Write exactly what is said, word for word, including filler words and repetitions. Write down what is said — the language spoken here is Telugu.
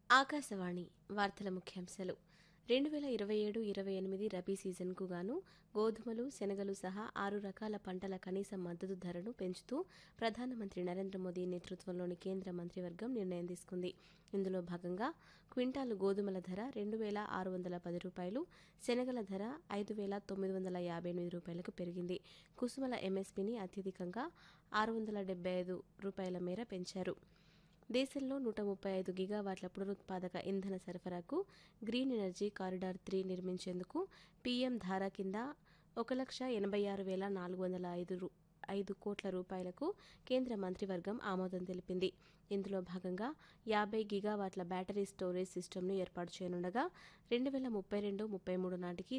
ఆకాశవాణి వార్తల ముఖ్యాంశాలు రెండు వేల ఇరవై ఏడు ఇరవై ఎనిమిది రబీ సీజన్కు గాను గోధుమలు శనగలు సహా ఆరు రకాల పంటల కనీస మద్దతు ధరను పెంచుతూ ప్రధానమంత్రి నరేంద్ర మోదీ నేతృత్వంలోని కేంద్ర మంత్రివర్గం నిర్ణయం తీసుకుంది. ఇందులో భాగంగా క్వింటాలు గోధుమల ధర రెండు వేల ఆరు వందల పది రూపాయలు, శనగల ధర ఐదు వేల తొమ్మిది వందల యాభై ఎనిమిది రూపాయలకు పెరిగింది. కుసుమల ఎంఎస్పీని అత్యధికంగా ఆరు వందల డెబ్బై ఐదు రూపాయల మేర పెంచారు. దేశంలో నూట ముప్పై ఐదు గిగావాట్ల పునరుత్పాదక ఇంధన సరఫరాకు green energy corridor three నిర్మించేందుకు PM ధారా కింద ఒక లక్ష ఎనభై ఆరు వేల నాలుగు వందల ఐదు రూ ఐదు కోట్ల రూపాయలకు కేంద్ర మంత్రివర్గం ఆమోదం తెలిపింది. ఇందులో భాగంగా యాభై గిగావాట్ల బ్యాటరీ స్టోరేజ్ సిస్టమ్ను ఏర్పాటు చేయనుండగా రెండు వేల ముప్పై రెండు ముప్పై మూడు నాటికి